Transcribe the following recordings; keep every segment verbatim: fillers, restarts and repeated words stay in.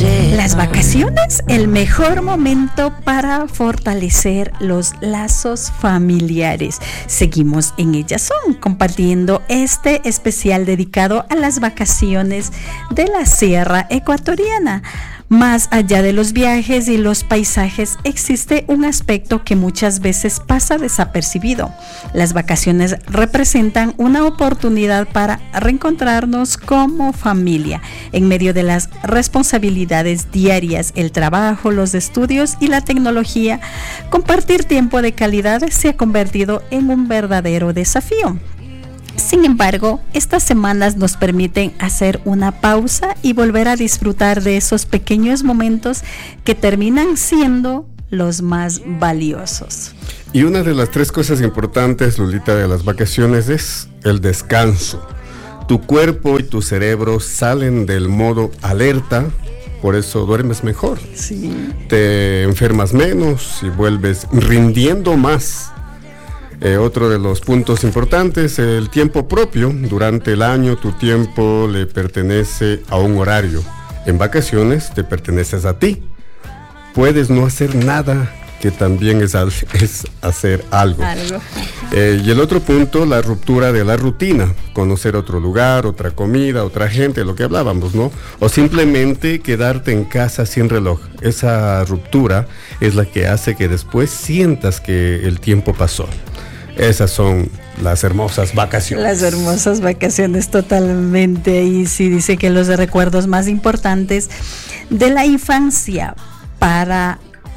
Las vacaciones, el mejor momento para fortalecer los lazos familiares. Seguimos en Ellas Son, compartiendo este especial dedicado a las vacaciones de la Sierra Ecuatoriana. Más allá de los viajes y los paisajes, existe un aspecto que muchas veces pasa desapercibido. Las vacaciones representan una oportunidad para reencontrarnos como familia. En medio de las responsabilidades diarias, el trabajo, los estudios y la tecnología, compartir tiempo de calidad se ha convertido en un verdadero desafío. Sin embargo, estas semanas nos permiten hacer una pausa y volver a disfrutar de esos pequeños momentos que terminan siendo los más valiosos. Y una de las tres cosas importantes, Lulita, de las vacaciones es el descanso. Tu cuerpo y tu cerebro salen del modo alerta, por eso duermes mejor. Sí. Te enfermas menos y vuelves rindiendo más. Eh, otro de los puntos importantes, el tiempo propio. Durante el año tu tiempo le pertenece a un horario. En vacaciones te perteneces a ti. Puedes no hacer nada, que también es, al, es hacer algo. Algo. Eh, y el otro punto, la ruptura de la rutina. Conocer otro lugar, otra comida, otra gente, lo que hablábamos, ¿no? O simplemente quedarte en casa sin reloj. Esa ruptura es la que hace que después sientas que el tiempo pasó. Esas son las hermosas vacaciones. Las hermosas vacaciones, totalmente. Y sí dice que los recuerdos más importantes de la infancia para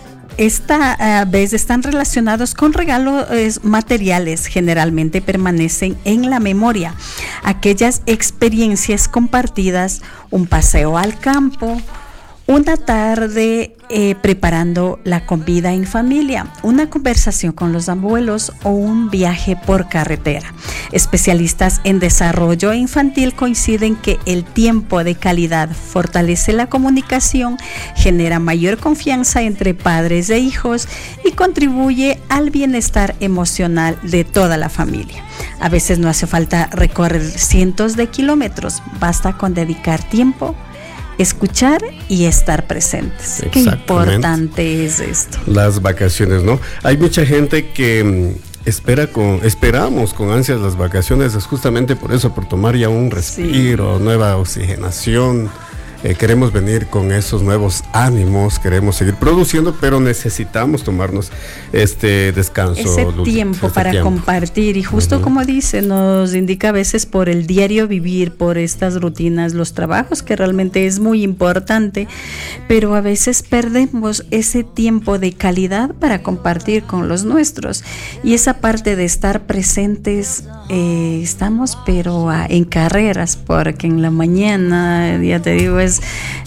esta uh, vez están relacionados con regalos materiales. Generalmente permanecen en la memoria. Aquellas experiencias compartidas, un paseo al campo, una tarde eh, preparando la comida en familia, una conversación con los abuelos o un viaje por carretera. Especialistas en desarrollo infantil coinciden que el tiempo de calidad fortalece la comunicación, genera mayor confianza entre padres e hijos y contribuye al bienestar emocional de toda la familia. A veces no hace falta recorrer cientos de kilómetros, basta con dedicar tiempo, escuchar y estar presentes. Qué importante es esto. Las vacaciones, ¿no? Hay mucha gente que espera con, esperamos con ansias las vacaciones, es justamente por eso, por tomar ya un respiro, sí. Nueva oxigenación. Eh, queremos venir con esos nuevos ánimos, queremos seguir produciendo, pero necesitamos tomarnos este descanso. Ese tiempo este para tiempo. compartir, y justo uh-huh. como dice, nos indica a veces por el diario vivir, por estas rutinas, los trabajos, que realmente es muy importante, pero a veces perdemos ese tiempo de calidad para compartir con los nuestros, y esa parte de estar presentes, eh, estamos pero a, en carreras, porque en la mañana, ya te digo, es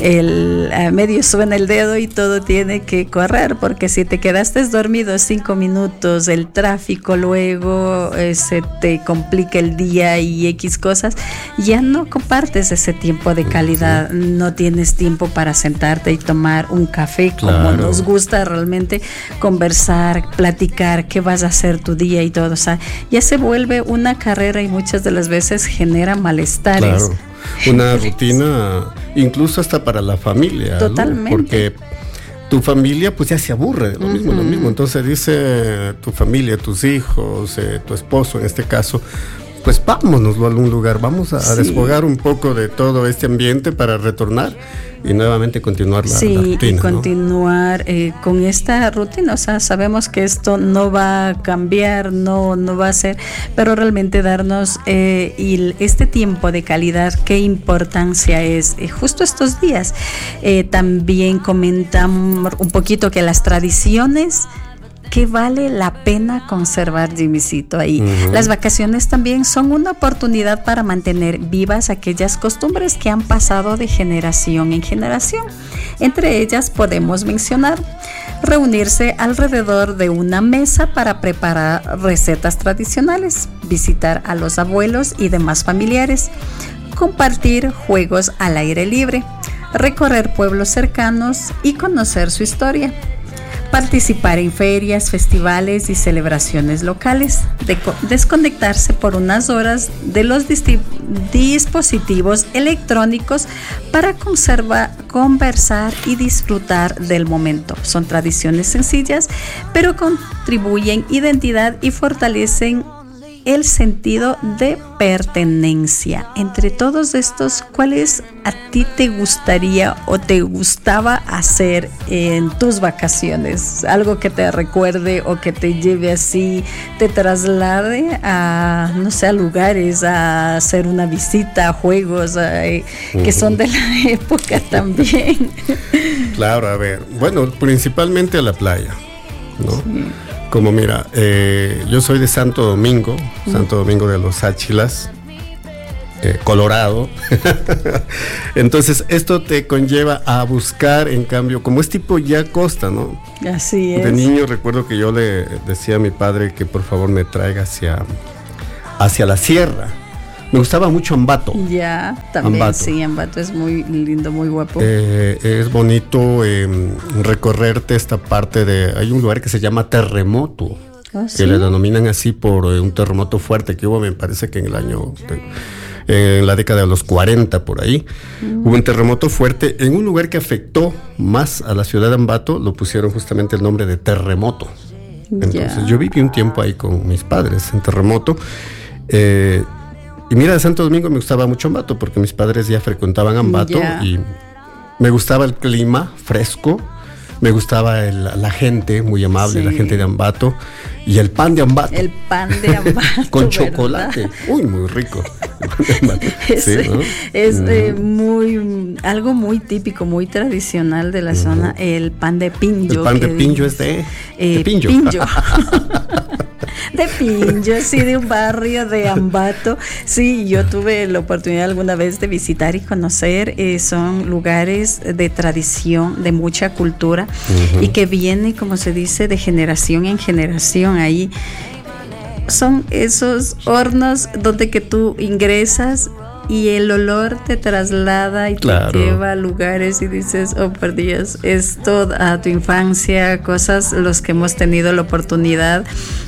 el a medio suena el dedo y todo tiene que correr, porque si te quedaste dormido cinco minutos, el tráfico luego eh, se te complica el día y X cosas, ya no compartes ese tiempo de calidad, no tienes tiempo para sentarte y tomar un café como claro. nos gusta realmente, conversar, platicar qué vas a hacer tu día y todo, o sea, ya se vuelve una carrera y muchas de las veces genera malestares. Claro. Una rutina incluso hasta para la familia, totalmente, ¿no? Porque tu familia pues ya se aburre de lo uh-huh. mismo, lo mismo. Entonces dice tu familia, tus hijos, eh, tu esposo en este caso, pues vámonos a algún lugar, vamos a, sí. a desfogar un poco de todo este ambiente para retornar y nuevamente continuar la, sí, la rutina. Y continuar ¿no? eh, con esta rutina, o sea, sabemos que esto no va a cambiar, no, no va a ser, pero realmente darnos eh, y este tiempo de calidad, qué importancia es eh, justo estos días. Eh, también comentamos un poquito que las tradiciones que vale la pena conservar, Jimmycito, ahí. Uh-huh. Las vacaciones también son una oportunidad para mantener vivas aquellas costumbres que han pasado de generación en generación. Entre ellas podemos mencionar reunirse alrededor de una mesa para preparar recetas tradicionales, visitar a los abuelos y demás familiares, compartir juegos al aire libre, recorrer pueblos cercanos y conocer su historia. participar en ferias, festivales y celebraciones locales, de desconectarse por unas horas de los dispositivos electrónicos para conservar, conversar y disfrutar del momento. Son tradiciones sencillas, pero contribuyen identidad y fortalecen el sentido de pertenencia. Entre todos estos, ¿cuáles a ti te gustaría o te gustaba hacer en tus vacaciones? Algo que te recuerde o que te lleve así, te traslade a, no sé, a lugares, a hacer una visita, a juegos a, eh, uh-huh. que son de la época también. Claro, a ver, bueno, principalmente a la playa, ¿no? Sí. Como mira, eh, yo soy de Santo Domingo, mm. Santo Domingo de los Áchilas, eh, Colorado. Entonces, esto te conlleva a buscar, en cambio, como es tipo ya costa, ¿no? Así es. De niño recuerdo que yo le decía a mi padre que por favor me traiga hacia, hacia la sierra. Me gustaba mucho Ambato. Ya, también Ambato. Sí, Ambato es muy lindo, muy guapo. Eh, es bonito eh, recorrerte esta parte de... Hay un lugar que se llama Terremoto, ¿oh, que sí? le denominan así por eh, un terremoto fuerte que hubo, me parece que en el año... Eh, en la década de los cuarenta, por ahí. Mm. Hubo un terremoto fuerte en un lugar que afectó más a la ciudad de Ambato, lo pusieron justamente el nombre de Terremoto. Entonces yeah. yo viví un tiempo ahí con mis padres en Terremoto. Eh... Y mira, de Santo Domingo me gustaba mucho Ambato porque mis padres ya frecuentaban Ambato yeah. y me gustaba el clima fresco, me gustaba el, la gente muy amable, sí. la gente de Ambato y el pan de Ambato. El pan de Ambato. Con chocolate. ¿Verdad? Uy, muy rico. es sí, ¿no? es uh-huh. eh, muy, algo muy típico, muy tradicional de la uh-huh. zona, el pan de pinjo. El pan de pinjo es de, eh, de pinjo. pinjo. De Pinjo, sí, de un barrio de Ambato. Sí, yo tuve la oportunidad alguna vez de visitar y conocer. Eh, son lugares de tradición, de mucha cultura uh-huh. y que viene, como se dice, de generación en generación. Ahí son esos hornos donde que tú ingresas y el olor te traslada y claro. te lleva a lugares y dices, oh por Dios, esto a tu infancia, cosas los que hemos tenido la oportunidad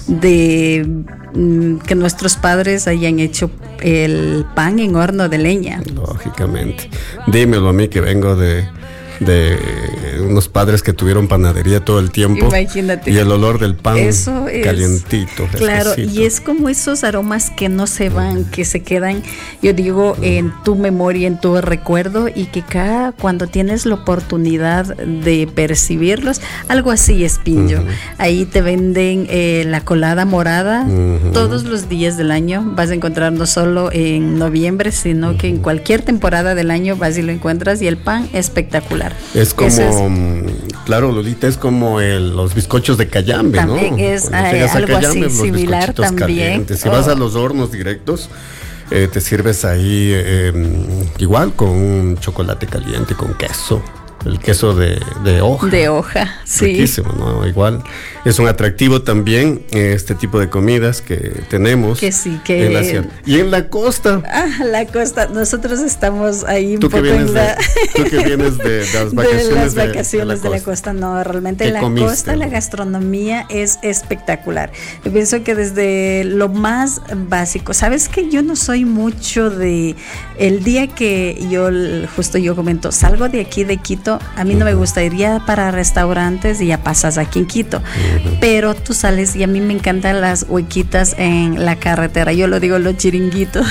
de mm, que nuestros padres hayan hecho el pan en horno de leña. Lógicamente. Dímelo a mí que vengo de de unos padres que tuvieron panadería todo el tiempo. Imagínate. Y el olor del pan eso es, calientito. Claro, y es como esos aromas que no se van, uh-huh. que se quedan, yo digo, uh-huh. en tu memoria, en tu recuerdo, y que cada cuando tienes la oportunidad de percibirlos, algo así es Pinjo. Uh-huh. Ahí te venden eh, la colada morada uh-huh. todos los días del año. Vas a encontrar no solo en noviembre, sino uh-huh. que en cualquier temporada del año vas y lo encuentras, y el pan espectacular. Es como, es, claro, Lolita, es como el, los bizcochos de Cayambe, también ¿no? Es eh, algo Cayambe, así similar también. Calientes. Si oh. vas a los hornos directos, eh, te sirves ahí eh, igual con un chocolate caliente, con queso. El queso de, de hoja. De hoja, sí. Riquísimo, ¿no? Igual es un atractivo también este tipo de comidas que tenemos. Que sí, que... En la sierra. Y en la costa. Ah, la costa. Nosotros estamos ahí un ¿Tú poco que en la... De, tú que vienes de, de las vacaciones de, las vacaciones de, de, la, de la costa. No, realmente en la comiste, costa, ¿no? La gastronomía es espectacular. Yo pienso que desde lo más básico, ¿sabes que yo no soy mucho de... El día que yo, justo yo comento, salgo de aquí de Quito, a mí no me gusta, iría para restaurantes y ya pasas aquí en Quito, uh-huh. pero tú sales y a mí me encantan las huequitas en la carretera, yo lo digo los chiringuitos.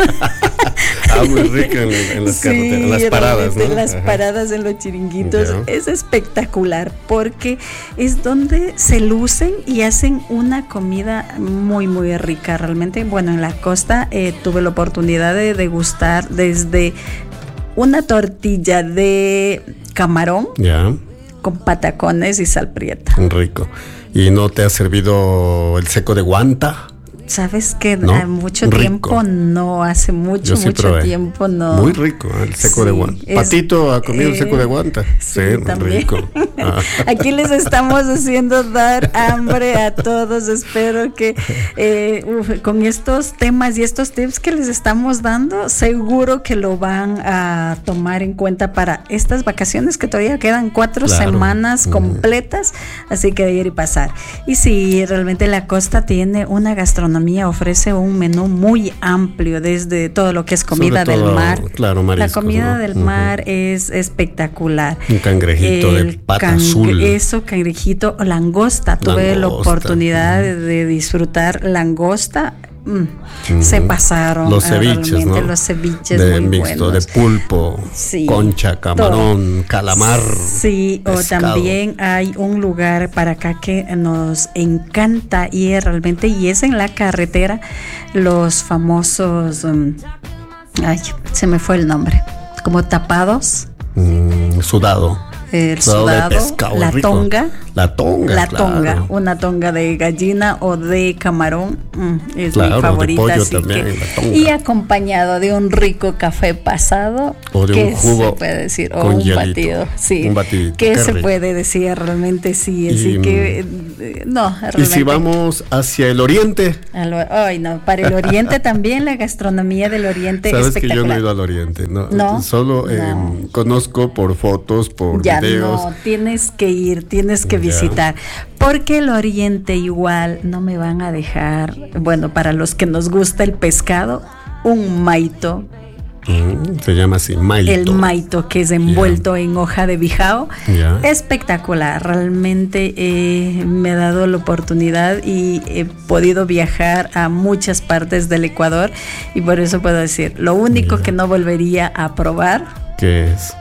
Ah, muy rico en, en las sí, carreteras, en las paradas, ¿no? En las Ajá. paradas en los chiringuitos, yeah. es espectacular porque es donde se lucen y hacen una comida muy muy rica realmente. Bueno, en la costa eh, tuve la oportunidad de degustar desde una tortilla de camarón yeah. con patacones y sal prieta. Rico. ¿Y no te ha servido el seco de guanta? Sabes que ¿No? hace mucho Rico. tiempo no, hace mucho, sí mucho probé. tiempo no. Muy rico, ¿eh? El seco Sí, de guanta. es- Patito ha comido el eh, seco de guanta. sí, Sí, muy también. rico. Ah. Aquí les estamos haciendo dar hambre a todos. Espero que eh, uf, con estos temas y estos tips que les estamos dando, seguro que lo van a tomar en cuenta para estas vacaciones que todavía quedan cuatro Claro. semanas Mm. completas, así que de ir y pasar. Y sí, realmente la costa tiene una gastronomía, ofrece un menú muy amplio, desde todo lo que es comida Sobre todo, del mar. claro, La mariscos, comida ¿no? del Ujú. mar es espectacular. Un cangrejito de pata cangre- azul. Eso, cangrejito o langosta. Tuve la Langosta. oportunidad de, de disfrutar langosta. Mm, Ujú. Se pasaron. Los ah, ceviches, realmente ¿no? Los ceviches de muy mixto, buenos. de pulpo, Sí, concha, camarón, calamar. Sí, o pescado. también hay un lugar para acá que nos encanta ir realmente, y es en la carretera, los famosos, um, ay, se me fue el nombre, como tapados, Mm, sudado. el Sudado de sudado, pescado, la rico. tonga. La tonga. La claro. tonga, una tonga de gallina o de camarón, mm, es Claro, mi de favorita. pollo así también, que- la tonga. y acompañado de un rico café pasado, O de ¿qué un jugo se puede decir? O con un hielito. batido, sí. Un batidito, ¿Qué qué se rico. puede decir? Realmente sí, así Y, que eh, no, realmente. Y si vamos hacia el oriente, Al- Ay, no, para el oriente también, la gastronomía del oriente sabes que espectacular. yo no he ido al oriente, no, No, solo eh, no. conozco por fotos, por Ya videos. no, tienes que ir, tienes que Ya. visitar, porque el oriente igual no me van a dejar, bueno, para los que nos gusta el pescado, un maito, Mm, se llama así, maito. el maito que es envuelto en hoja de bijao, Ya. espectacular, realmente eh, me ha dado la oportunidad y he podido viajar a muchas partes del Ecuador, y por eso puedo decir, lo único Ya. que no volvería a probar, ¿Qué es?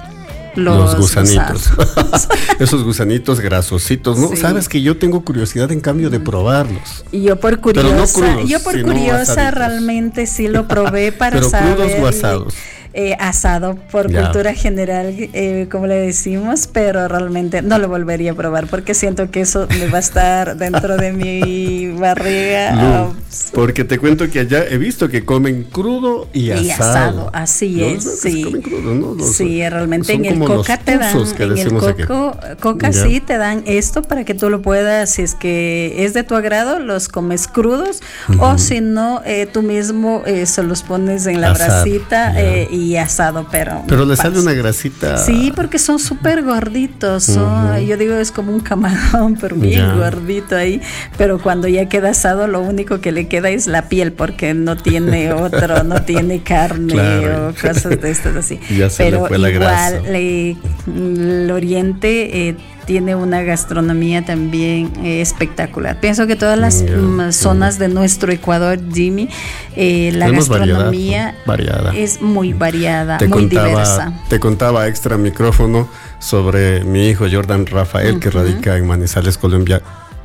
los, Los gusanitos. gusanos. Esos gusanitos grasositos, ¿no? Sí. Sabes que yo tengo curiosidad en cambio de probarlos. Y yo por Pero no curiosa, crudos, yo por sino curiosa asaditos. realmente sí lo probé para Pero saber. crudos o asados. eh, asado por Ya. cultura general, eh, como le decimos, pero realmente no lo volvería a probar porque siento que eso me va a estar dentro de mi barriga. Lu, Oh, porque te cuento que allá he visto que comen crudo y, y asado. asado, así Yo es, creo que se sí. comen crudo, ¿no? Los- Sí, realmente son en el como los coca te dan, tuzos que en el decimos aquí. coco, coca Ya. sí te dan esto para que tú lo puedas, si es que es de tu agrado, los comes crudos, o Ujú. si no, eh, tú mismo eh, se los pones en la Asado, brasita ya. eh, y asado, pero Pero le sale pasa. una grasita. Sí, porque son súper gorditos, son, Ujú. yo digo es como un camarón, pero bien Ya. gordito ahí, pero cuando ya queda asado lo único que le queda es la piel porque no tiene otro, no tiene carne Claro. o cosas de estas así. Ya se le Pero fue la grasa. igual le- el oriente eh, tiene una gastronomía también eh, espectacular. Pienso que todas las Ya. mm, zonas de nuestro Ecuador, Jimmy, eh, la Tenemos variedad, gastronomía ¿no? Variada. es muy variada, Te muy contaba, diversa. te contaba extra micrófono sobre mi hijo Jordan Rafael, que Ujú. radica en Manizales, Colombia,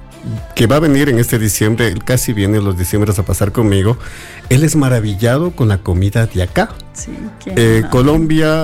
que va a venir en este diciembre. Él casi viene los diciembres a pasar conmigo. Él es maravillado con la comida de acá. Sí, qué Eh, no. Colombia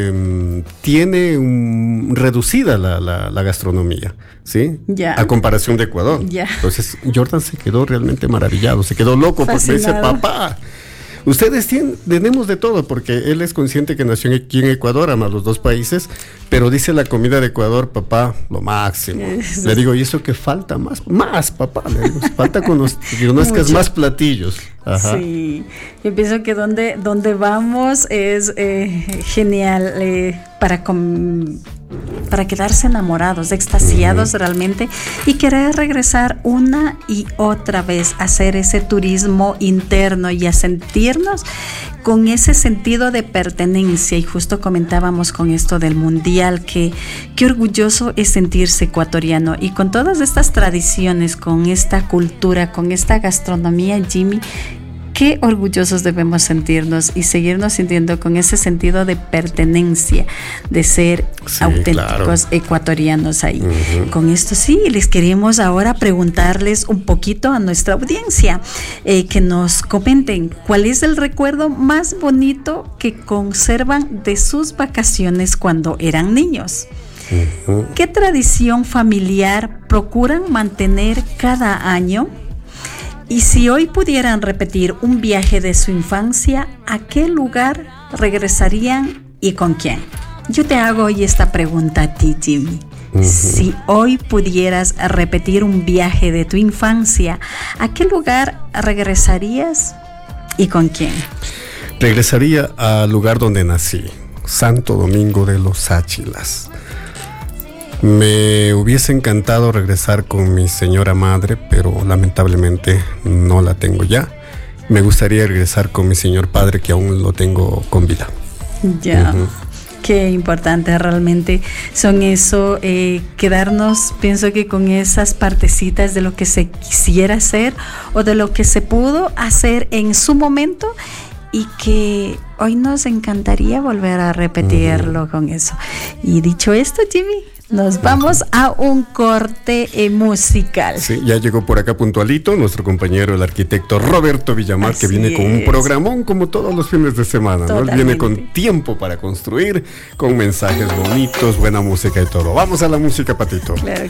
eh, tiene un- reducida la, la- la gastronomía, ¿sí? Ya. A comparación de Ecuador. Ya. Entonces, Jordan se quedó realmente maravillado, se quedó loco porque me dice, Fascinado. papá, ustedes tienen, tenemos de todo, porque él es consciente que nació aquí en Ecuador, ama los dos países, pero dice la comida de Ecuador, papá, lo máximo. Es- Le digo, ¿y eso qué falta? Más, más, papá. Le digo, falta conoz- que conozcas Mucho. más platillos. Ajá. Sí, yo pienso que donde, donde vamos es eh, genial eh, para, com- para quedarse enamorados, extasiados Ujú. realmente, y querer regresar una y otra vez a hacer ese turismo interno y a sentirnos con ese sentido de pertenencia. Y justo comentábamos con esto del mundial, que qué orgulloso es sentirse ecuatoriano, y con todas estas tradiciones, con esta cultura, con esta gastronomía, Jimmy, qué orgullosos debemos sentirnos y seguirnos sintiendo con ese sentido de pertenencia, de ser Sí, auténticos claro. ecuatorianos ahí. Ujú. Con esto sí, les queremos ahora preguntarles un poquito a nuestra audiencia, eh, que nos comenten cuál es el recuerdo más bonito que conservan de sus vacaciones cuando eran niños. Ujú. ¿Qué tradición familiar procuran mantener cada año? Y si hoy pudieran repetir un viaje de su infancia, ¿a qué lugar regresarían y con quién? Yo te hago hoy esta pregunta a ti, Jimmy. Uh-huh. Si hoy pudieras repetir un viaje de tu infancia, ¿a qué lugar regresarías y con quién? Regresaría al lugar donde nací, Santo Domingo de los Áchilas. Me hubiese encantado regresar con mi señora madre, pero lamentablemente no la tengo ya. Me gustaría regresar con mi señor padre, que aún lo tengo con vida. Ya, uh-huh. Qué importante realmente son eso, eh, quedarnos, pienso que con esas partecitas de lo que se quisiera hacer o de lo que se pudo hacer en su momento, y que hoy nos encantaría volver a repetirlo uh-huh. con eso. Y dicho esto, Jimmy, nos vamos a un corte eh, musical. Sí, ya llegó por acá puntualito nuestro compañero, el arquitecto Roberto Villamar, Así que viene con un programón como todos los fines de semana, ¿no? Él viene con tiempo para construir, con mensajes bonitos, buena música y todo. Vamos a la música, Patito. Claro.